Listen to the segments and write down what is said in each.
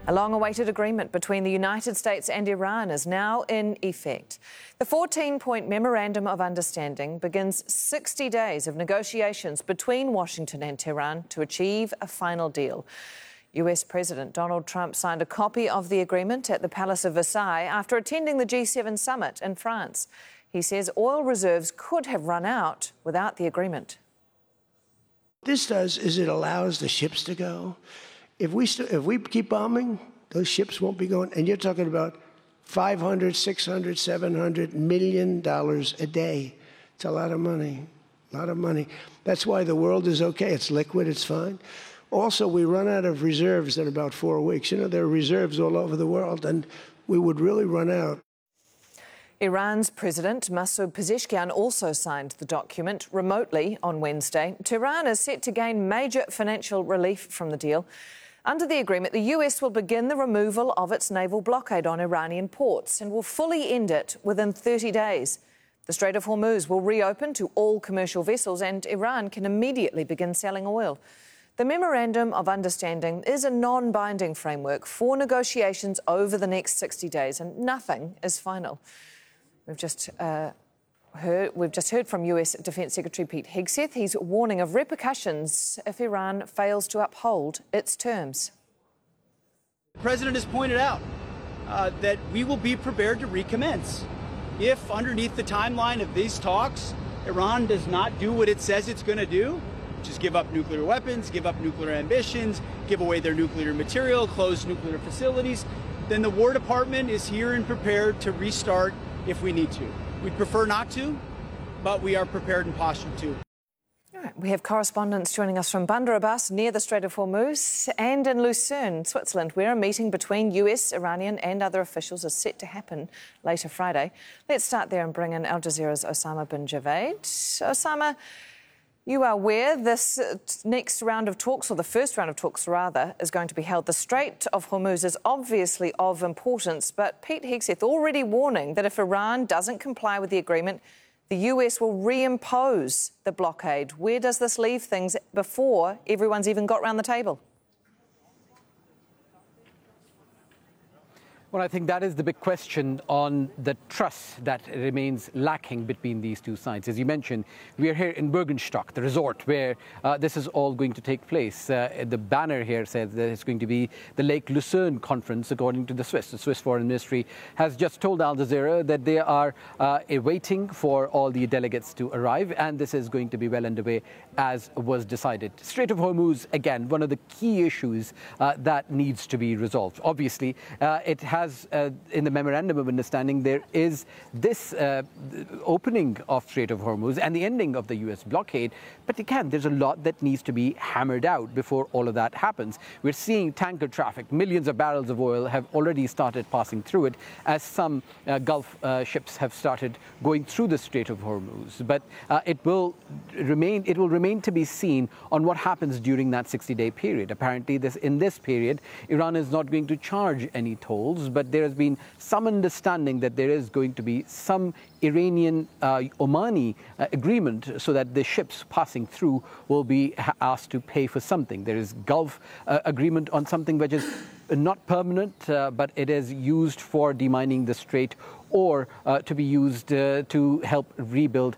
A long-awaited agreement between the United States and Iran is now in effect. The 14-point Memorandum of Understanding begins 60 days of negotiations between Washington and Tehran to achieve a final deal. US President Donald Trump signed a copy of the agreement at the Palace of Versailles after attending the G7 summit in France. He says oil reserves could have run out without the agreement. What this does is it allows the ships to go. If we keep bombing, those ships won't be going. And you're talking about $500, $600, $700 million a day. It's a lot of money, a lot of money. That's why the world is okay. It's liquid, it's fine. Also, we run out of reserves in about 4 weeks. You know, there are reserves all over the world, and we would really run out. Iran's President Masoud Pezeshkian also signed the document remotely on Wednesday. Tehran is set to gain major financial relief from the deal. Under the agreement, the US will begin the removal of its naval blockade on Iranian ports and will fully end it within 30 days. The Strait of Hormuz will reopen to all commercial vessels and Iran can immediately begin selling oil. The Memorandum of Understanding is a non-binding framework for negotiations over the next 60 days and nothing is final. We've just heard from US Defence Secretary Pete Hegseth. He's warning of repercussions if Iran fails to uphold its terms. The President has pointed out that we will be prepared to recommence if, underneath the timeline of these talks, Iran does not do what it says it's going to do, which is give up nuclear weapons, give up nuclear ambitions, give away their nuclear material, close nuclear facilities, then the War Department is here and prepared to restart if we need to. We'd prefer not to, but we are prepared and postured to. All right, we have correspondents joining us from Bandar Abbas near the Strait of Hormuz and in Lucerne, Switzerland, where a meeting between US, Iranian and other officials is set to happen later Friday. Let's start there and bring in Al Jazeera's Osama bin Javed. Osama, you are aware this next round of talks, or the first round of talks rather, is going to be held. The Strait of Hormuz is obviously of importance, but Pete Hegseth already warning that if Iran doesn't comply with the agreement, the US will reimpose the blockade. Where does this leave things before everyone's even got round the table? Well, I think that is the big question on the trust that remains lacking between these two sides. As you mentioned, we are here in Bürgenstock, the resort where this is all going to take place. The banner here says that it's going to be the Lake Lucerne Conference, according to the Swiss. The Swiss Foreign Ministry has just told Al Jazeera that they are waiting for all the delegates to arrive, and this is going to be well underway as was decided. Strait of Hormuz, again, one of the key issues that needs to be resolved. Obviously, it has in the Memorandum of Understanding, there is this opening of Strait of Hormuz and the ending of the US blockade. But again, there's a lot that needs to be hammered out before all of that happens. We're seeing tanker traffic. Millions of barrels of oil have already started passing through it as some Gulf ships have started going through the Strait of Hormuz. But it will remain to be seen on what happens during that 60-day period. Apparently, in this period, Iran is not going to charge any tolls, but there has been some understanding that there is going to be some Iranian-Omani agreement so that the ships passing through will be asked to pay for something. There is Gulf agreement on something which is not permanent, but it is used for demining the strait or to be used to help rebuild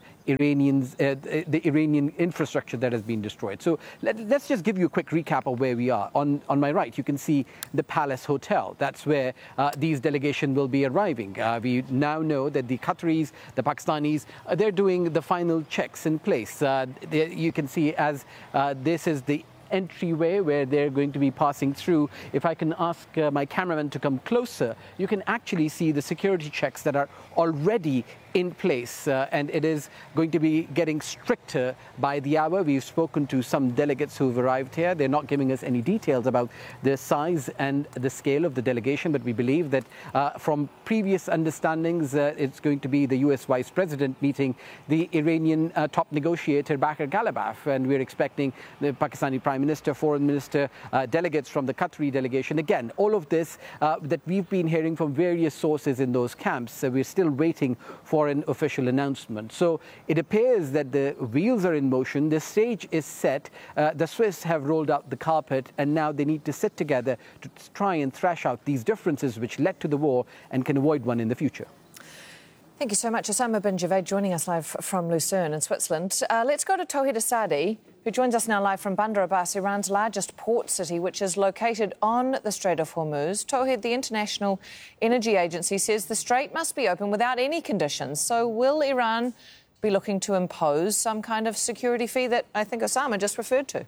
the Iranian infrastructure that has been destroyed. So let's just give you a quick recap of where we are. On my right, you can see the Palace Hotel. That's where these delegations will be arriving. We now know that the Qataris, the Pakistanis, they're doing the final checks in place. You can see as this is the entryway where they're going to be passing through. If I can ask my cameraman to come closer, you can actually see the security checks that are already in place, and it is going to be getting stricter by the hour. We've spoken to some delegates who've arrived here. They're not giving us any details about the size and the scale of the delegation, but we believe that from previous understandings, it's going to be the US Vice President meeting the Iranian top negotiator, Bakr Ghalibaf, and we're expecting the Pakistani Prime Minister, Foreign Minister, delegates from the Qatari delegation. Again, all of this that we've been hearing from various sources in those camps. We're still waiting for an official announcement. So it appears that the wheels are in motion. The stage is set. The Swiss have rolled out the carpet, and now they need to sit together to try and thrash out these differences which led to the war and can avoid one in the future. Thank you so much. Osama bin Javaid joining us live from Lucerne in Switzerland. Let's go to Tawhid Asadi, who joins us now live from Bandar Abbas, Iran's largest port city, which is located on the Strait of Hormuz. Tawhid, the International Energy Agency says the strait must be open without any conditions. So will Iran be looking to impose some kind of security fee that I think Osama just referred to?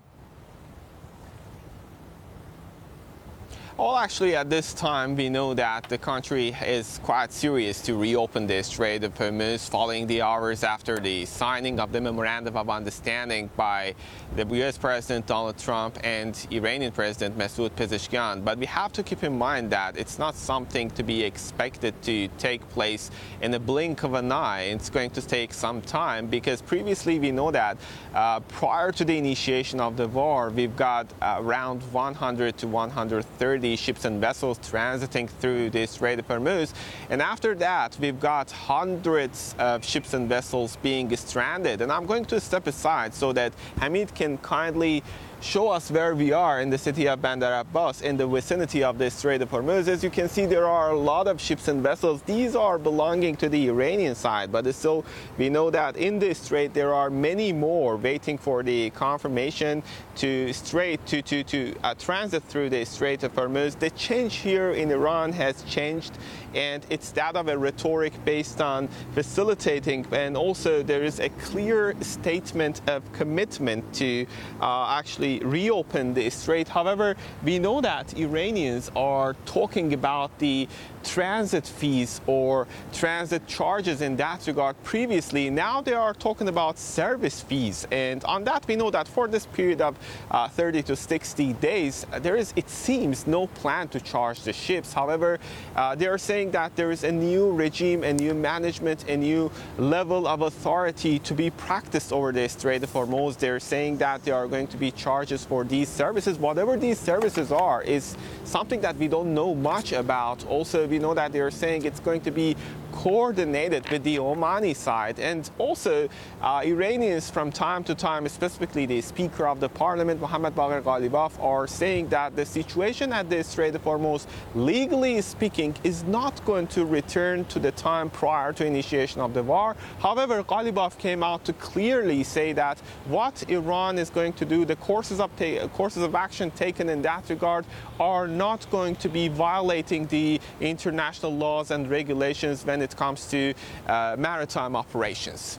Well, actually, at this time, we know that the country is quite serious to reopen the Strait of Hormuz following the hours after the signing of the Memorandum of Understanding by the U.S. President Donald Trump and Iranian President Masoud Pezeshkian. But we have to keep in mind that it's not something to be expected to take place in a blink of an eye. It's going to take some time because previously we know that prior to the initiation of the war, we've got around 100 to 130 ships and vessels transiting through the Strait of Hormuz. And after that, we've got hundreds of ships and vessels being stranded. And I'm going to step aside so that Hamid can kindly show us where we are in the city of Bandar Abbas, in the vicinity of the Strait of Hormuz. As you can see, there are a lot of ships and vessels. These are belonging to the Iranian side, but still we know that in this strait there are many more waiting for the confirmation to transit through the Strait of Hormuz. The change here in Iran has changed, and it's that of a rhetoric based on facilitating, and also there is a clear statement of commitment to actually reopen the strait. However, we know that Iranians are talking about the transit fees or transit charges in that regard previously. Now they are talking about service fees, and on that we know that for this period of 30 to 60 days there is, it seems, no plan to charge the ships. However, they are saying that there is a new regime, a new management, a new level of authority to be practiced over the Strait of Hormuz. They're saying that there are going to be charges for these services. Whatever these services are is something that we don't know much about. Also, we know that they're saying it's going to be coordinated with the Omani side. And also, Iranians from time to time, specifically the Speaker of the Parliament, Mohammad Bagher Ghalibaf, are saying that the situation at the Strait of Hormuz, legally speaking, is not going to return to the time prior to initiation of the war. However, Ghalibaf came out to clearly say that what Iran is going to do, the courses of action taken in that regard, are not going to be violating the international laws and regulations when it comes to maritime operations.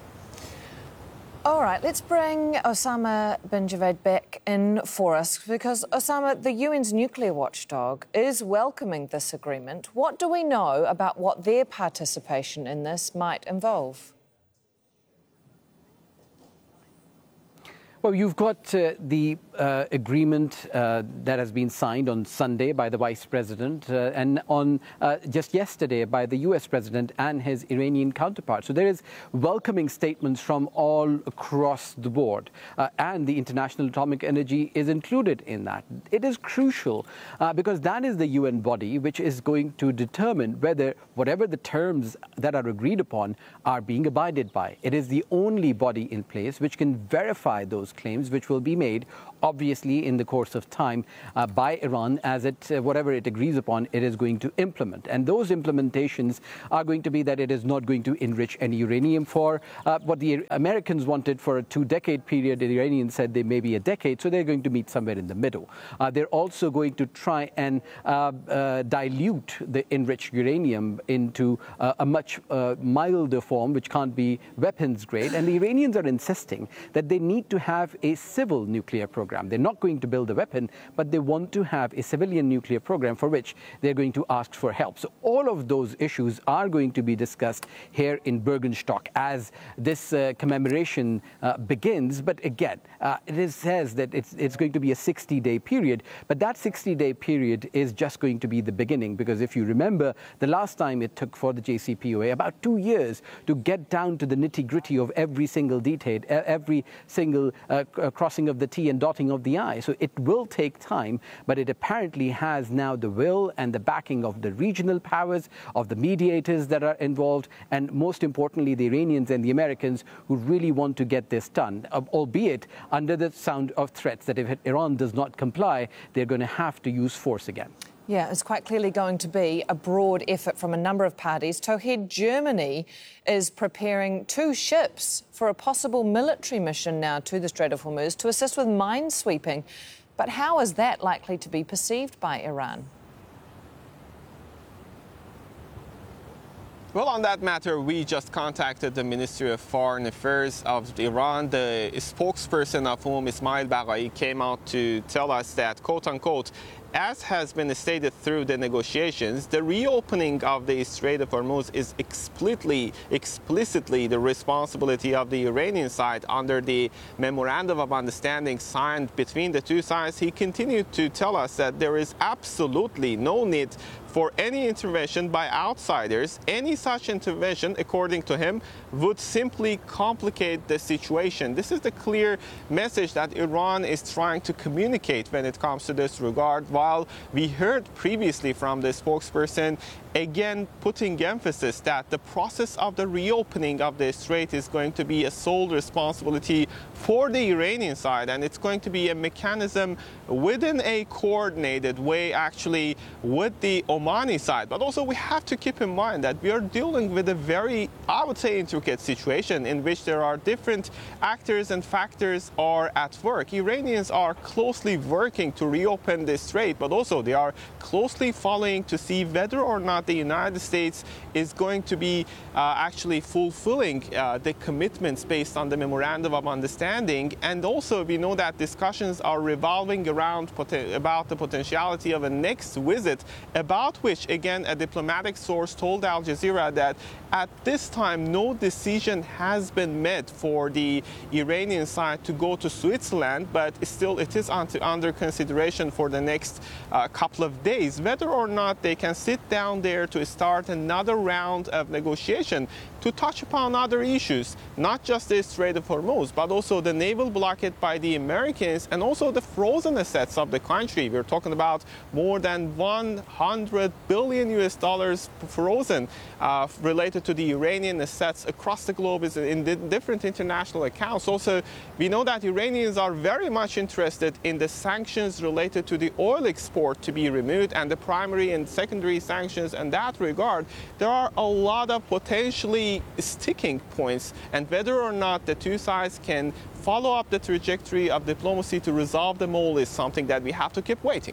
All right, let's bring Osama bin Javaid back in for us, because, Osama, the UN's nuclear watchdog is welcoming this agreement. What do we know about what their participation in this might involve? Well, you've got the agreement that has been signed on Sunday by the Vice President and on just yesterday by the US President and his Iranian counterpart. So there is welcoming statements from all across the board, and the International Atomic Energy is included in that. It is crucial because that is the UN body which is going to determine whether whatever the terms that are agreed upon are being abided by. It is the only body in place which can verify those claims, which will be made obviously in the course of time by Iran, as whatever it agrees upon, it is going to implement. And those implementations are going to be that it is not going to enrich any uranium for what the Americans wanted for a 2-decade period. The Iranians said they may be a decade, so they're going to meet somewhere in the middle. They're also going to try and dilute the enriched uranium into a much milder form, which can't be weapons grade. And the Iranians are insisting that they need to have a civil nuclear program. They're not going to build a weapon, but they want to have a civilian nuclear program for which they're going to ask for help. So all of those issues are going to be discussed here in Bürgenstock as this commemoration begins. But again, it says that it's going to be a 60-day period, but that 60-day period is just going to be the beginning, because if you remember, the last time it took for the JCPOA about 2 years to get down to the nitty-gritty of every single detail, every single crossing of the T and dotting dotting of the I. So it will take time, but it apparently has now the will and the backing of the regional powers, of the mediators that are involved, and most importantly, the Iranians and the Americans who really want to get this done, albeit under the sound of threats that if Iran does not comply, they're going to have to use force again. Yeah, it's quite clearly going to be a broad effort from a number of parties. Tawhid, Germany is preparing 2 ships for a possible military mission now to the Strait of Hormuz to assist with minesweeping. But how is that likely to be perceived by Iran? Well, on that matter, we just contacted the Ministry of Foreign Affairs of Iran. The spokesperson of whom, Ismail Baghai, came out to tell us that, quote unquote, as has been stated through the negotiations, the reopening of the Strait of Hormuz is explicitly the responsibility of the Iranian side under the Memorandum of Understanding signed between the two sides. He continued to tell us that there is absolutely no need for any intervention by outsiders. Any such intervention, according to him, would simply complicate the situation. This is the clear message that Iran is trying to communicate when it comes to this regard, while we heard previously from the spokesperson again putting emphasis that the process of the reopening of the strait is going to be a sole responsibility for the Iranian side, and it's going to be a mechanism within a coordinated way actually with the Omani side. But also we have to keep in mind that we are dealing with a very, I would say, intricate situation in which there are different actors and factors are at work. Iranians are closely working to reopen the strait, but also they are closely following to see whether or not the United States is going to be actually fulfilling the commitments based on the Memorandum of Understanding. And also we know that discussions are revolving around about the potentiality of a next visit, about which, again, a diplomatic source told Al Jazeera that at this time no decision has been made for the Iranian side to go to Switzerland, but still it is under consideration for the next couple of days whether or not they can sit down there to start another round of negotiation to touch upon other issues, not just the Strait of Hormuz, but also the naval blockade by the Americans and also the frozen assets of the country. We're talking about more than $100 billion frozen related to the Iranian assets across the globe in different international accounts. Also, we know that Iranians are very much interested in the sanctions related to the oil export to be removed and the primary and secondary sanctions. In that regard, there are a lot of potentially sticking points, and whether or not the two sides can follow up the trajectory of diplomacy to resolve them all is something that we have to keep waiting.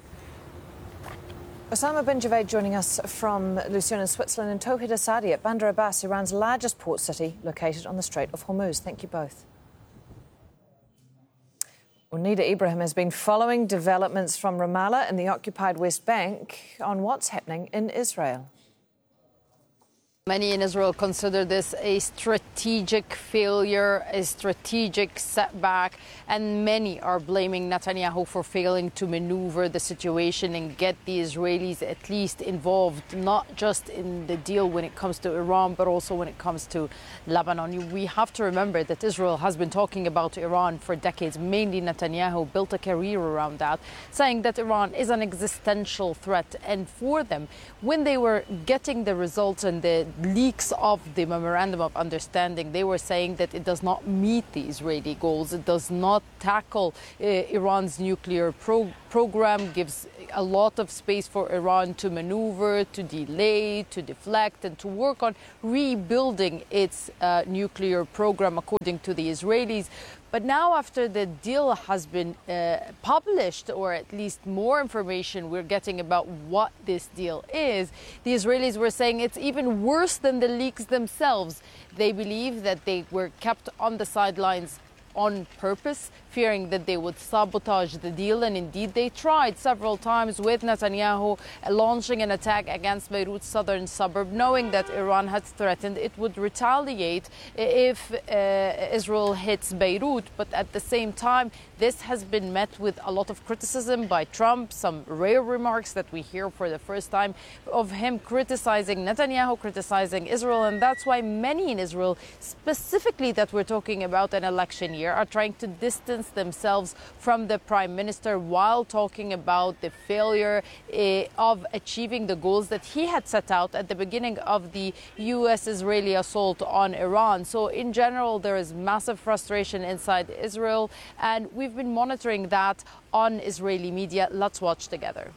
Osama bin Javed joining us from Lucerne, Switzerland, and Tawhid Asadi at Bandar Abbas, Iran's largest port city located on the Strait of Hormuz. Thank you both. Nida Ibrahim has been following developments from Ramallah in the occupied West Bank on what's happening in Israel. Many in Israel consider this a strategic failure, a strategic setback, and many are blaming Netanyahu for failing to maneuver the situation and get the Israelis at least involved, not just in the deal when it comes to Iran, but also when it comes to Lebanon. We have to remember that Israel has been talking about Iran for decades. Mainly Netanyahu built a career around that, saying that Iran is an existential threat. And for them, when they were getting the results and the leaks of the Memorandum of Understanding, they were saying that it does not meet the Israeli goals. It does not tackle Iran's nuclear program, gives a lot of space for Iran to maneuver, to delay, to deflect, and to work on rebuilding its nuclear program, according to the Israelis. But now, after the deal has been published, or at least more information we're getting about what this deal is, the Israelis were saying it's even worse than the leaks themselves. They believe that they were kept on the sidelines on purpose, fearing that they would sabotage the deal. And indeed, they tried several times, with Netanyahu launching an attack against Beirut's southern suburb, knowing that Iran had threatened it would retaliate if Israel hits Beirut. But at the same time, this has been met with a lot of criticism by Trump, some rare remarks that we hear for the first time of him criticizing Netanyahu, criticizing Israel. And that's why many in Israel, specifically that we're talking about an election year, here are trying to distance themselves from the Prime Minister while talking about the failure of achieving the goals that he had set out at the beginning of the US-Israeli assault on Iran. So in general, there is massive frustration inside Israel, and we've been monitoring that on Israeli media. Let's watch together.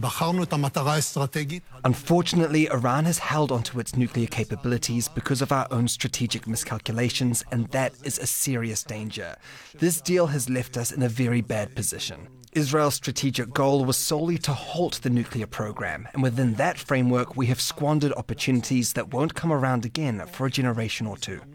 Unfortunately, Iran has held onto its nuclear capabilities because of our own strategic miscalculations, and that is a serious danger. This deal has left us in a very bad position. Israel's strategic goal was solely to halt the nuclear program, and within that framework, we have squandered opportunities that won't come around again for a generation or two.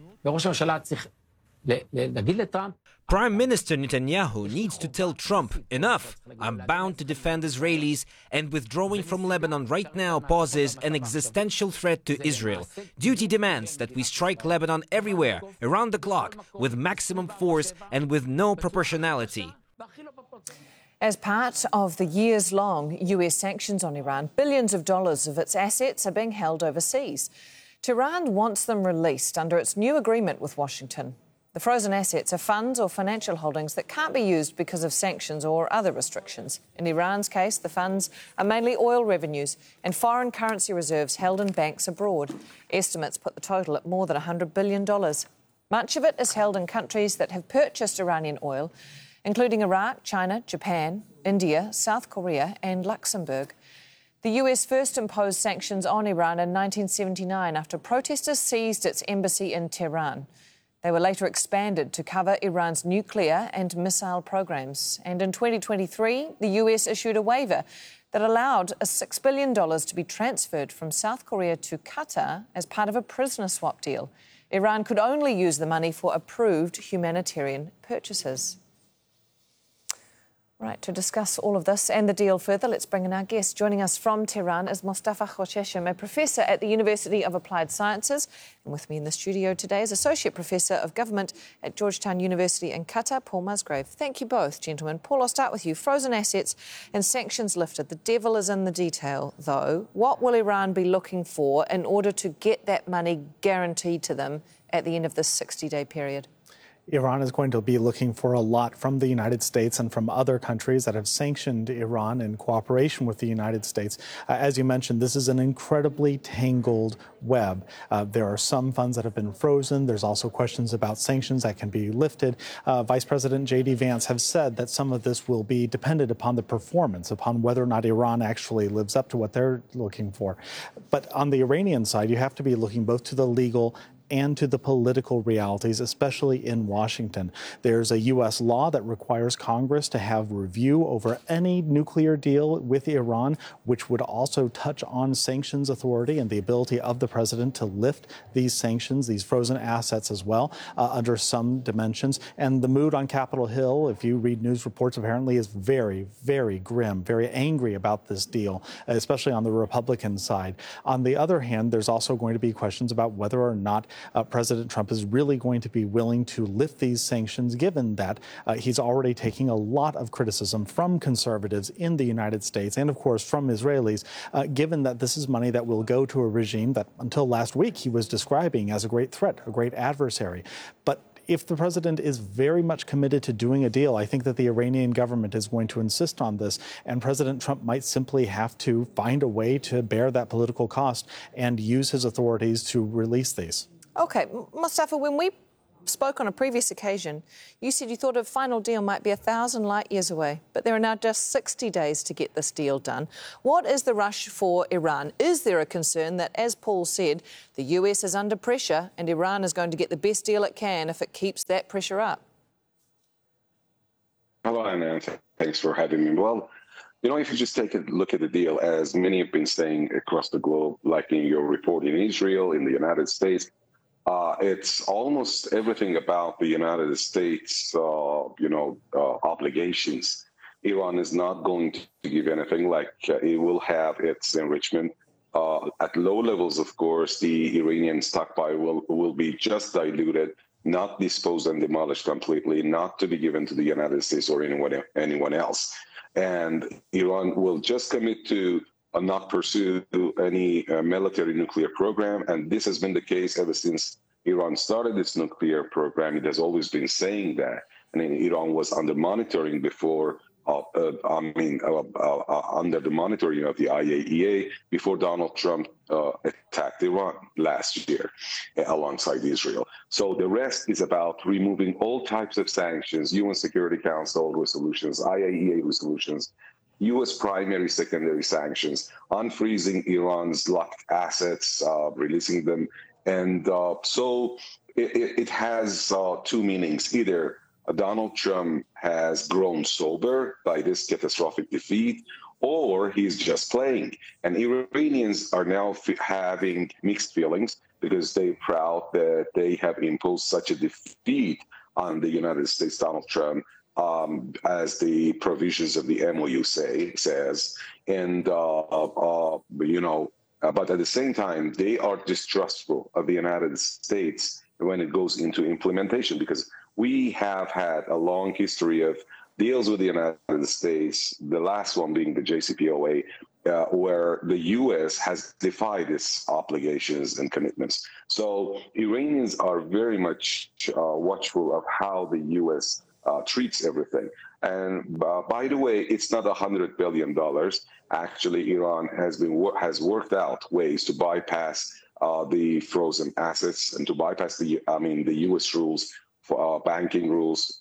Prime Minister Netanyahu needs to tell Trump, enough, I'm bound to defend Israelis, and withdrawing from Lebanon right now poses an existential threat to Israel. Duty demands that we strike Lebanon everywhere, around the clock, with maximum force and with no proportionality. As part of the years-long US sanctions on Iran, billions of dollars of its assets are being held overseas. Tehran wants them released under its new agreement with Washington. The frozen assets are funds or financial holdings that can't be used because of sanctions or other restrictions. In Iran's case, the funds are mainly oil revenues and foreign currency reserves held in banks abroad. Estimates put the total at more than $100 billion. Much of it is held in countries that have purchased Iranian oil, including Iraq, China, Japan, India, South Korea and Luxembourg. The US first imposed sanctions on Iran in 1979 after protesters seized its embassy in Tehran. They were later expanded to cover Iran's nuclear and missile programs. And in 2023, the US issued a waiver that allowed $6 billion to be transferred from South Korea to Qatar as part of a prisoner swap deal. Iran could only use the money for approved humanitarian purchases. Right, to discuss all of this and the deal further, let's bring in our guest. Joining us from Tehran is Mostafa Khosheshem, a professor at the University of Applied Sciences. And with me in the studio today is Associate Professor of Government at Georgetown University in Qatar, Paul Musgrave. Thank you both, gentlemen. Paul, I'll start with you. Frozen assets and sanctions lifted. The devil is in the detail, though. What will Iran be looking for in order to get that money guaranteed to them at the end of this 60-day period? Iran is going to be looking for a lot from the United States and from other countries that have sanctioned Iran in cooperation with the United States. As you mentioned, this is an incredibly tangled web. There are some funds that have been frozen. There's also questions about sanctions that can be lifted. Vice President J.D. Vance has said that some of this will be dependent upon the performance, upon whether or not Iran actually lives up to what they're looking for. But on the Iranian side, you have to be looking both to the legal and to the political realities, especially in Washington. There's a U.S. law that requires Congress to have review over any nuclear deal with Iran, which would also touch on sanctions authority and the ability of the president to lift these sanctions, these frozen assets as well, under some dimensions. And the mood on Capitol Hill, if you read news reports, apparently is very, very grim, very angry about this deal, especially on the Republican side. On the other hand, there's also going to be questions about whether or not President Trump is really going to be willing to lift these sanctions, given that he's already taking a lot of criticism from conservatives in the United States and, of course, from Israelis, given that this is money that will go to a regime that until last week he was describing as a great threat, a great adversary. But if the president is very much committed to doing a deal, I think that the Iranian government is going to insist on this, and President Trump might simply have to find a way to bear that political cost and use his authorities to release these. OK, Mostafa, when we spoke on a previous occasion, you said you thought a final deal might be 1,000 light years away, but there are now just 60 days to get this deal done. What is the rush for Iran? Is there a concern that, as Paul said, the US is under pressure and Iran is going to get the best deal it can if it keeps that pressure up? Hello, Anna. Thanks for having me. Well, you know, if you just take a look at the deal, as many have been saying across the globe, like in your report in Israel, in the United States, it's almost everything about the United States, obligations. Iran is not going to give anything. Like it will have its enrichment. At low levels, of course, the Iranian stockpile will be just diluted, not disposed and demolished completely, not to be given to the United States or anyone else. And Iran will just commit to not pursue any military nuclear program. And this has been the case ever since Iran started its nuclear program, it has always been saying that. And Iran was under monitoring before, under the monitoring of the IAEA before Donald Trump attacked Iran last year alongside Israel. So the rest is about removing all types of sanctions, UN Security Council resolutions, IAEA resolutions, U.S. primary, secondary sanctions, unfreezing Iran's locked assets, releasing them. And so it has two meanings. Either Donald Trump has grown sober by this catastrophic defeat, or he's just playing. And Iranians are now having mixed feelings because they're proud that they have imposed such a defeat on the United States, Donald Trump, as the provisions of the MOU says. And, but at the same time, they are distrustful of the United States when it goes into implementation, because we have had a long history of deals with the United States, the last one being the JCPOA, where the U.S. has defied its obligations and commitments. So Iranians are very much watchful of how the U.S. Treats everything. And by the way, it's not $100 billion. Actually, Iran has worked out ways to bypass the frozen assets and to bypass the U.S. rules, banking rules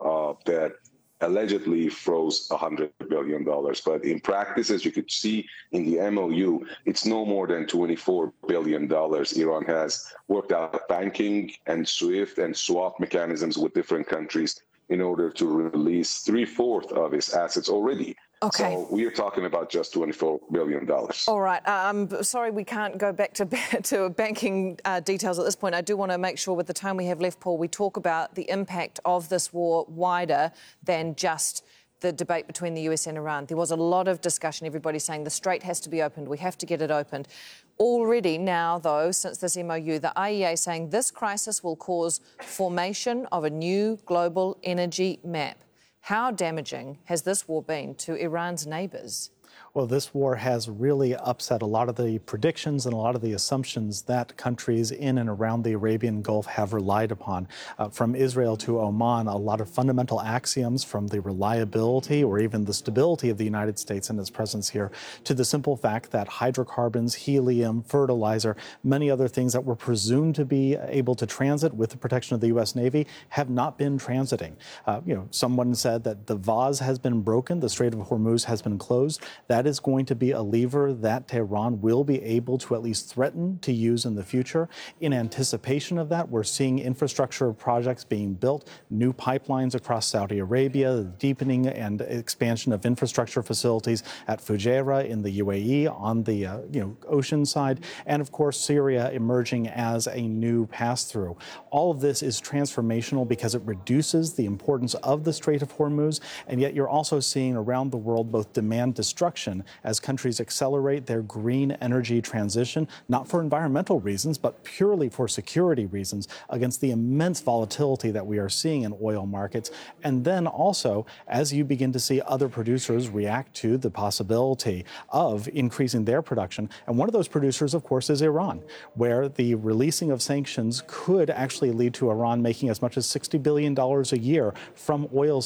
that allegedly froze $100 billion. But in practice, as you could see in the MOU, it's no more than $24 billion. Iran has worked out banking and SWIFT and swap mechanisms with different countries in order to release 3/4 of its assets already. Okay. So we are talking about just $24 billion. All right. Sorry, we can't go back to banking details at this point. I do want to make sure with the time we have left, Paul, we talk about the impact of this war wider than just the debate between the US and Iran. There was a lot of discussion, everybody saying the strait has to be opened, we have to get it opened. Already now, though, since this MOU, the IEA saying this crisis will cause formation of a new global energy map. How damaging has this war been to Iran's neighbours? Well, this war has really upset a lot of the predictions and a lot of the assumptions that countries in and around the Arabian Gulf have relied upon. From Israel to Oman, a lot of fundamental axioms from the reliability or even the stability of the United States and its presence here to the simple fact that hydrocarbons, helium, fertilizer, many other things that were presumed to be able to transit with the protection of the U.S. Navy have not been transiting. Someone said that the vase has been broken, the Strait of Hormuz has been closed. That is going to be a lever that Tehran will be able to at least threaten to use in the future. In anticipation of that, we're seeing infrastructure projects being built, new pipelines across Saudi Arabia, the deepening and expansion of infrastructure facilities at Fujairah in the UAE on the ocean side, and of course Syria emerging as a new pass-through. All of this is transformational because it reduces the importance of the Strait of Hormuz, and yet you're also seeing around the world both demand destruction as countries accelerate their green energy transition, not for environmental reasons, but purely for security reasons, against the immense volatility that we are seeing in oil markets. And then also, as you begin to see other producers react to the possibility of increasing their production, and one of those producers, of course, is Iran, where the releasing of sanctions could actually lead to Iran making as much as $60 billion a year from oil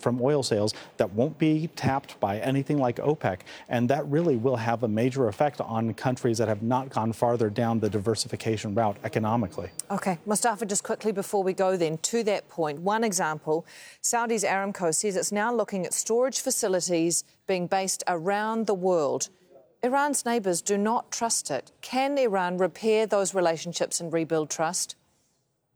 sales that won't be tapped by anything like OPEC. And that really will have a major effect on countries that have not gone farther down the diversification route economically. OK. Mustafa, just quickly before we go then, to that point, one example, Saudi's Aramco says it's now looking at storage facilities being based around the world. Iran's neighbours do not trust it. Can Iran repair those relationships and rebuild trust?